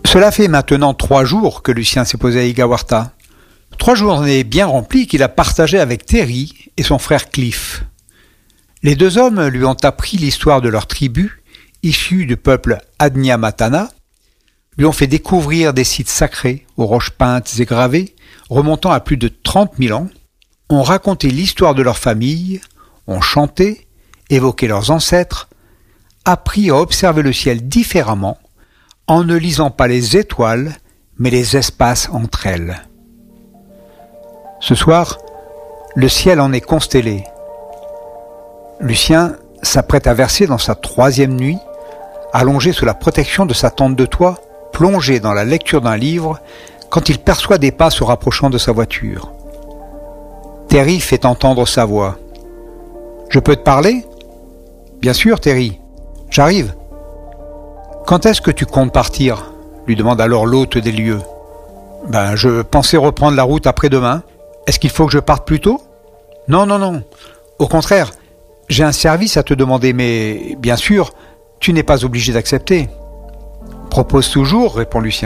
Cela fait maintenant 3 jours que Lucien s'est posé à Igawarta. 3 journées bien remplies qu'il a partagées avec Terry et son frère Cliff. Les 2 hommes lui ont appris l'histoire de leur tribu, issue du peuple Adnyamatana, lui ont fait découvrir des sites sacrés aux roches peintes et gravées, remontant à plus de 30 000 ans, ont raconté l'histoire de leur famille, ont chanté, évoqué leurs ancêtres, appris à observer le ciel différemment, en ne lisant pas les étoiles, mais les espaces entre elles. Ce soir, le ciel en est constellé. Lucien s'apprête à verser dans sa 3e nuit, allongé sous la protection de sa tente de toit, plongé dans la lecture d'un livre, quand il perçoit des pas se rapprochant de sa voiture. Terry fait entendre sa voix. « Je peux te parler ?»« Bien sûr, Terry. J'arrive. »« Quand est-ce que tu comptes partir ?» lui demande alors l'hôte des lieux. « Je pensais reprendre la route après-demain. Est-ce qu'il faut que je parte plus tôt ?»« Non. Au contraire, j'ai un service à te demander, mais bien sûr, tu n'es pas obligé d'accepter. »« Propose toujours, répond Lucien. »«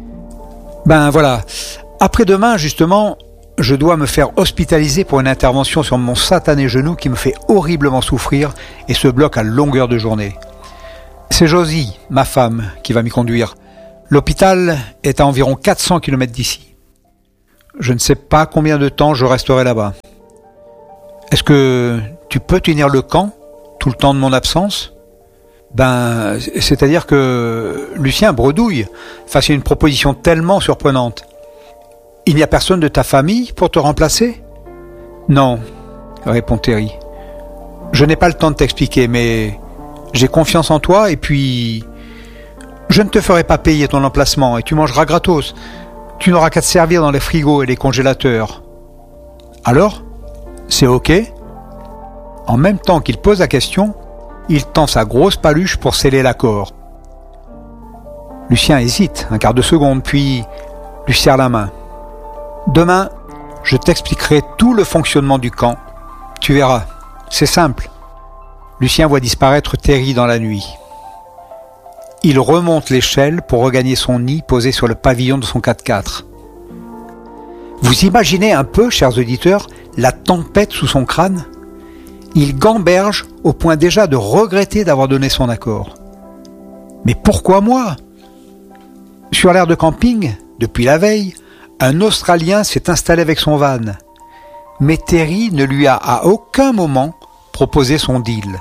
Voilà. Après-demain, justement, je dois me faire hospitaliser pour une intervention sur mon satané genou qui me fait horriblement souffrir et se bloque à longueur de journée. C'est Josie, ma femme, qui va m'y conduire. L'hôpital est à environ 400 km d'ici. Je ne sais pas combien de temps je resterai là-bas. Est-ce que tu peux tenir le camp tout le temps de mon absence ? C'est-à-dire que Lucien bredouille face à une proposition tellement surprenante. Il n'y a personne de ta famille pour te remplacer ? Non, répond Terry. Je n'ai pas le temps de t'expliquer, mais j'ai confiance en toi et puis je ne te ferai pas payer ton emplacement et tu mangeras gratos. Tu n'auras qu'à te servir dans les frigos et les congélateurs. Alors ? C'est OK ? En même temps qu'il pose la question, il tend sa grosse paluche pour sceller l'accord. Lucien hésite un quart de seconde, puis lui serre la main. Demain, je t'expliquerai tout le fonctionnement du camp. Tu verras, c'est simple. Lucien voit disparaître Terry dans la nuit. Il remonte l'échelle pour regagner son nid posé sur le pavillon de son 4x4. Vous imaginez un peu, chers auditeurs, la tempête sous son crâne ? Il gamberge au point déjà de regretter d'avoir donné son accord. Mais pourquoi moi ? Sur l'aire de camping, depuis la veille, un Australien s'est installé avec son van. Mais Terry ne lui a à aucun moment proposé son deal.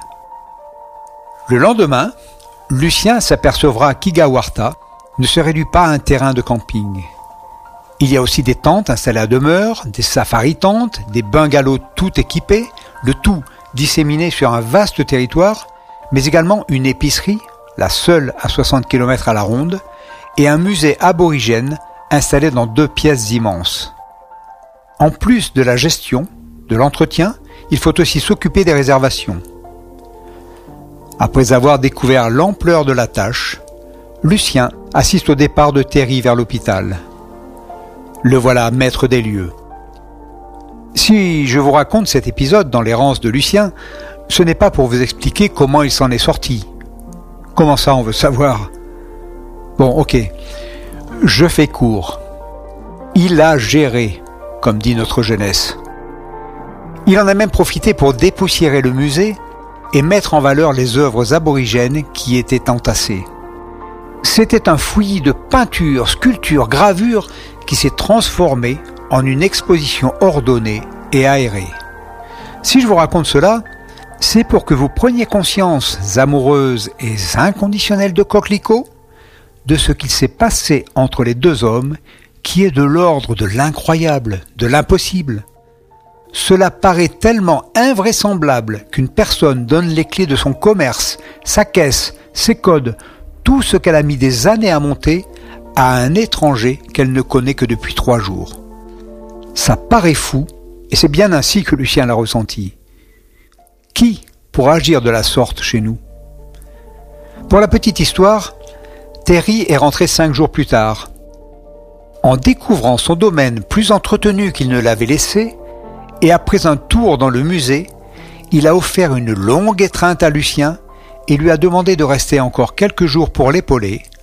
Le lendemain, Lucien s'apercevra qu'Igawarta ne se réduit pas à un terrain de camping. Il y a aussi des tentes installées à demeure, des safari-tentes, des bungalows tout équipés, le tout disséminé sur un vaste territoire, mais également une épicerie, la seule à 60 km à la ronde, et un musée aborigène installé dans 2 pièces immenses. En plus de la gestion, de l'entretien, il faut aussi s'occuper des réservations. Après avoir découvert l'ampleur de la tâche, Lucien assiste au départ de Terry vers l'hôpital. Le voilà maître des lieux. Si je vous raconte cet épisode dans l'errance de Lucien, ce n'est pas pour vous expliquer comment il s'en est sorti. Comment ça, on veut savoir ? Bon, ok. Je fais court. Il a géré, comme dit notre jeunesse. Il en a même profité pour dépoussiérer le musée et mettre en valeur les œuvres aborigènes qui étaient entassées. C'était un fouillis de peintures, sculptures, gravures qui s'est transformé en une exposition ordonnée et aérée. Si je vous raconte cela, c'est pour que vous preniez conscience, amoureuses et inconditionnelles de coquelicots, de ce qu'il s'est passé entre les 2 hommes qui est de l'ordre de l'incroyable, de l'impossible. Cela paraît tellement invraisemblable qu'une personne donne les clés de son commerce, sa caisse, ses codes, tout ce qu'elle a mis des années à monter, à un étranger qu'elle ne connaît que depuis 3 jours. Ça paraît fou, et c'est bien ainsi que Lucien l'a ressenti. Qui pourra agir de la sorte chez nous ? Pour la petite histoire, Terry est rentré 5 jours plus tard. En découvrant son domaine plus entretenu qu'il ne l'avait laissé, et après un tour dans le musée, il a offert une longue étreinte à Lucien et lui a demandé de rester encore quelques jours pour l'épauler,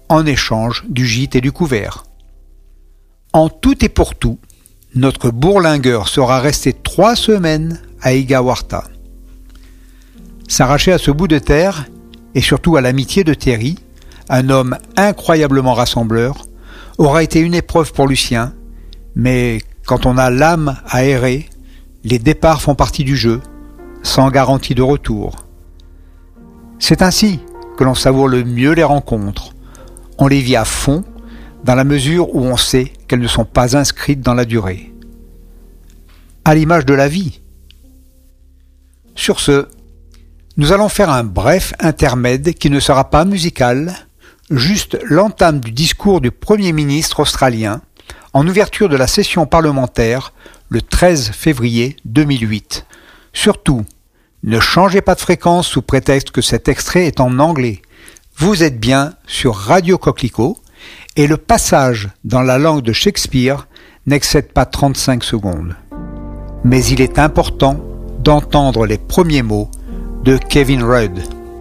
en échange du gîte et du couvert. En tout et pour tout, notre bourlingueur sera resté 3 semaines à Igawarta. S'arracher à ce bout de terre, et surtout à l'amitié de Terry, un homme incroyablement rassembleur, aura été une épreuve pour Lucien, mais quand on a l'âme aérée, les départs font partie du jeu, sans garantie de retour. C'est ainsi que l'on savoure le mieux les rencontres. On les vit à fond, dans la mesure où on sait qu'elles ne sont pas inscrites dans la durée. À l'image de la vie. Sur ce, nous allons faire un bref intermède qui ne sera pas musical, juste l'entame du discours du Premier ministre australien en ouverture de la session parlementaire le 13 février 2008. Surtout, ne changez pas de fréquence sous prétexte que cet extrait est en anglais. Vous êtes bien sur Radio Coquelicot et le passage dans la langue de Shakespeare n'excède pas 35 secondes. Mais il est important d'entendre les premiers mots de Kevin Rudd.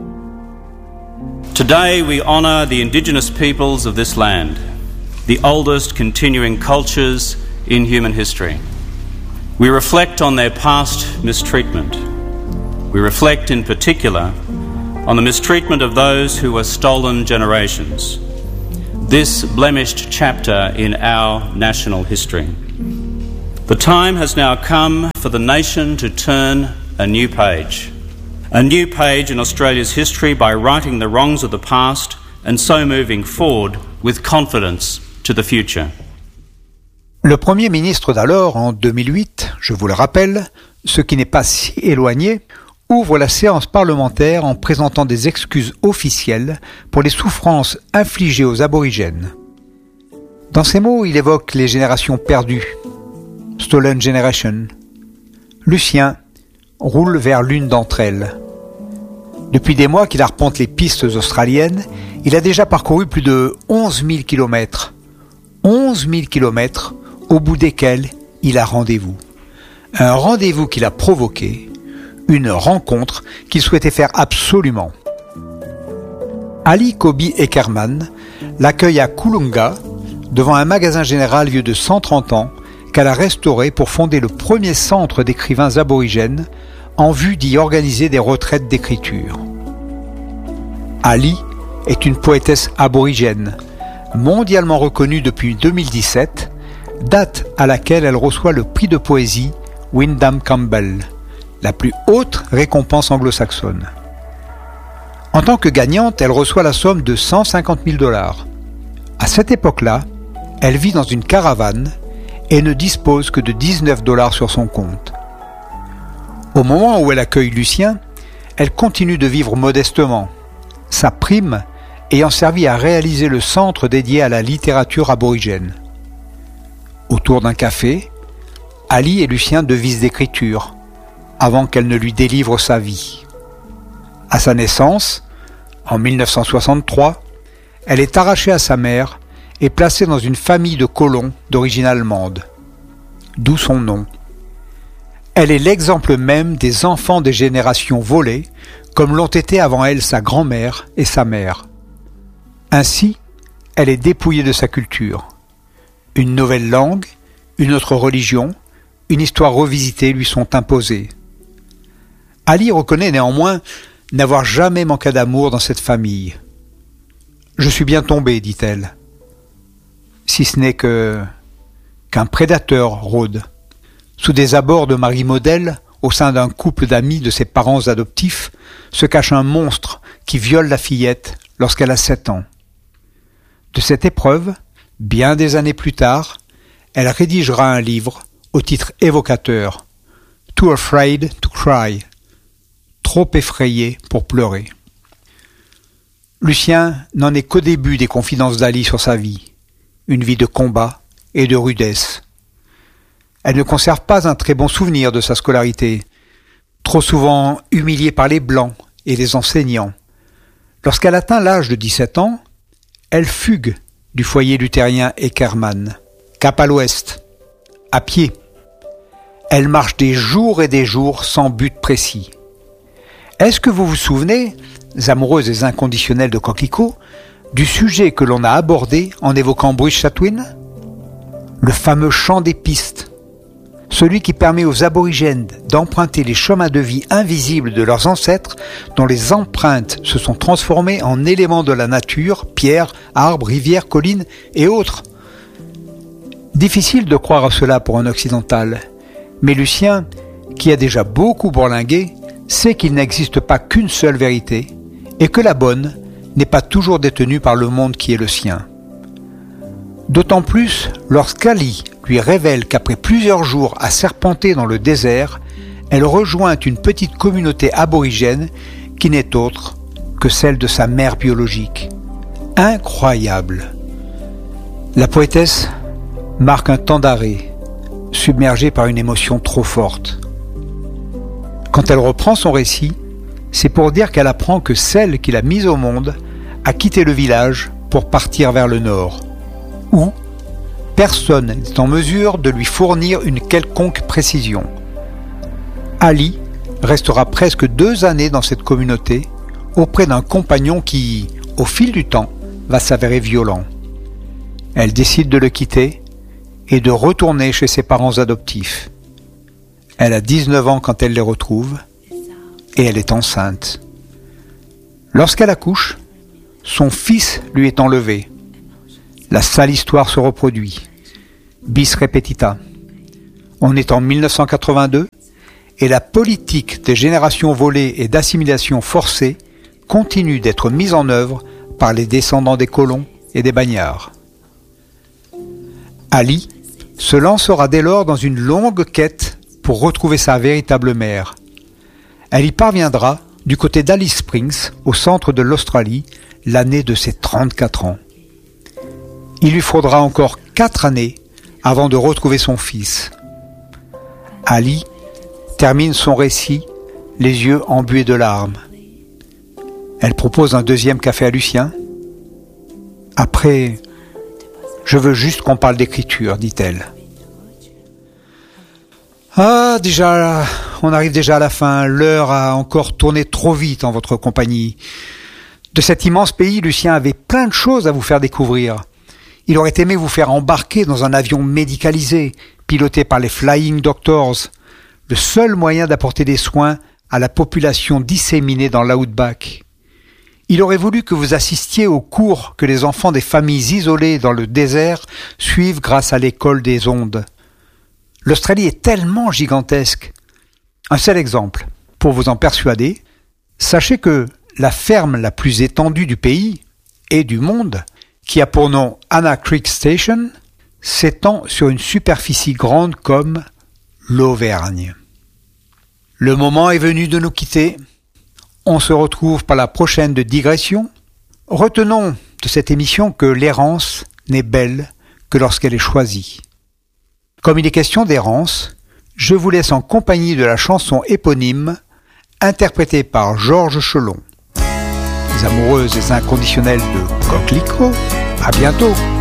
Today we honour the indigenous peoples of this land, the oldest continuing cultures in human history. We reflect on their past mistreatment. We reflect in particular on the mistreatment of those who were stolen generations. This blemished chapter in our national history. The time has now come for the nation to turn a new page. A new page in Australia's history by righting the wrongs of the past and so moving forward with confidence to the future. Le Premier ministre d'alors, en 2008, je vous le rappelle, ce qui n'est pas si éloigné, ouvre la séance parlementaire en présentant des excuses officielles pour les souffrances infligées aux aborigènes. Dans ces mots, il évoque les générations perdues, Stolen Generation. Lucien roule vers l'une d'entre elles. Depuis des mois qu'il arpente les pistes australiennes, il a déjà parcouru plus de 11 000 kilomètres. 11 000 kilomètres au bout desquels il a rendez-vous. Un rendez-vous qu'il a provoqué, une rencontre qu'il souhaitait faire absolument. Ali Kobi Eckermann l'accueille à Kulunga, devant un magasin général vieux de 130 ans qu'elle a restauré pour fonder le premier centre d'écrivains aborigènes en vue d'y organiser des retraites d'écriture. Ali est une poétesse aborigène, mondialement reconnue depuis 2017, date à laquelle elle reçoit le prix de poésie Wyndham Campbell, la plus haute récompense anglo-saxonne. En tant que gagnante, elle reçoit la somme de 150 000 $. À cette époque-là, elle vit dans une caravane et ne dispose que de 19 $ sur son compte. Au moment où elle accueille Lucien, elle continue de vivre modestement, sa prime ayant servi à réaliser le centre dédié à la littérature aborigène. Autour d'un café, Ali et Lucien devisent d'écriture, avant qu'elle ne lui délivre sa vie. À sa naissance, en 1963, elle est arrachée à sa mère et placée dans une famille de colons d'origine allemande, d'où son nom. Elle est l'exemple même des enfants des générations volées, comme l'ont été avant elle sa grand-mère et sa mère. Ainsi, elle est dépouillée de sa culture. Une nouvelle langue, une autre religion, une histoire revisitée lui sont imposées. Ali reconnaît néanmoins n'avoir jamais manqué d'amour dans cette famille. « Je suis bien tombée, dit-elle. Si ce n'est qu'un prédateur rôde. Sous des abords de Marie Modèle, au sein d'un couple d'amis de ses parents adoptifs, se cache un monstre qui viole la fillette lorsqu'elle a 7 ans. De cette épreuve, bien des années plus tard, elle rédigera un livre au titre évocateur « Too Afraid to Cry », trop effrayé pour pleurer. Lucien n'en est qu'au début des confidences d'Ali sur sa vie, une vie de combat et de rudesse. Elle ne conserve pas un très bon souvenir de sa scolarité, trop souvent humiliée par les Blancs et les enseignants. Lorsqu'elle atteint l'âge de 17 ans, elle fugue du foyer luthérien Eckermann, cap à l'ouest, à pied. Elle marche des jours et des jours sans but précis. Est-ce que vous vous souvenez, amoureuses et inconditionnelles de Coquelicot, du sujet que l'on a abordé en évoquant Bruce Chatwin? Le fameux champ des pistes, celui qui permet aux aborigènes d'emprunter les chemins de vie invisibles de leurs ancêtres dont les empreintes se sont transformées en éléments de la nature, pierres, arbres, rivières, collines et autres. Difficile de croire à cela pour un occidental, mais Lucien, qui a déjà beaucoup bourlingué, sait qu'il n'existe pas qu'une seule vérité et que la bonne n'est pas toujours détenue par le monde qui est le sien. D'autant plus lorsqu'Ali lui révèle qu'après plusieurs jours à serpenter dans le désert, elle rejoint une petite communauté aborigène qui n'est autre que celle de sa mère biologique. Incroyable! La poétesse marque un temps d'arrêt, submergée par une émotion trop forte. Quand elle reprend son récit, c'est pour dire qu'elle apprend que celle qui l'a mise au monde a quitté le village pour partir vers le nord, où personne n'est en mesure de lui fournir une quelconque précision. Ali restera presque 2 années dans cette communauté, auprès d'un compagnon qui, au fil du temps, va s'avérer violent. Elle décide de le quitter et de retourner chez ses parents adoptifs. Elle a 19 ans quand elle les retrouve et elle est enceinte. Lorsqu'elle accouche, son fils lui est enlevé. La sale histoire se reproduit. Bis repetita. On est en 1982 et la politique des générations volées et d'assimilation forcée continue d'être mise en œuvre par les descendants des colons et des bagnards. Ali se lancera dès lors dans une longue quête pour retrouver sa véritable mère. Elle y parviendra du côté d'Alice Springs, au centre de l'Australie, l'année de ses 34 ans. Il lui faudra encore 4 années avant de retrouver son fils. Ali termine son récit, les yeux embués de larmes. Elle propose un 2e café à Lucien. Après, je veux juste qu'on parle d'écriture, dit-elle. Ah, déjà, on arrive déjà à la fin. L'heure a encore tourné trop vite en votre compagnie. De cet immense pays, Lucien avait plein de choses à vous faire découvrir. Il aurait aimé vous faire embarquer dans un avion médicalisé, piloté par les Flying Doctors, le seul moyen d'apporter des soins à la population disséminée dans l'outback. Il aurait voulu que vous assistiez aux cours que les enfants des familles isolées dans le désert suivent grâce à l'école des ondes. L'Australie est tellement gigantesque. Un seul exemple, pour vous en persuader, sachez que la ferme la plus étendue du pays et du monde, qui a pour nom Anna Creek Station, s'étend sur une superficie grande comme l'Auvergne. Le moment est venu de nous quitter. On se retrouve par la prochaine de digression. Retenons de cette émission que l'errance n'est belle que lorsqu'elle est choisie. Comme il est question d'errance, je vous laisse en compagnie de la chanson éponyme interprétée par Georges Chelon. Les amoureuses et inconditionnelles de Coquelicot, à bientôt!